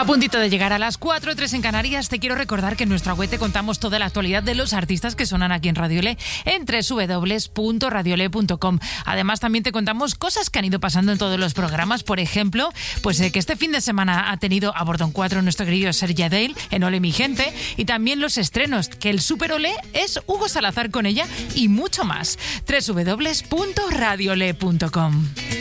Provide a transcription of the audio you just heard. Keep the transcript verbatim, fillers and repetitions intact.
A puntito de llegar a las cuatro, tres en Canarias, te quiero recordar que en nuestra web te contamos toda la actualidad de los artistas que sonan aquí en Radiole en doble u doble u doble u punto radiole punto com. Además, también te contamos cosas que han ido pasando en todos los programas. Por ejemplo, pues eh, que este fin de semana ha tenido a Bordón cuatro nuestro querido Sergi Adale en Ole mi gente, y también los estrenos, que el Super Ole es Hugo Salazar con ella y mucho más. doble u doble u doble u punto radiole punto com.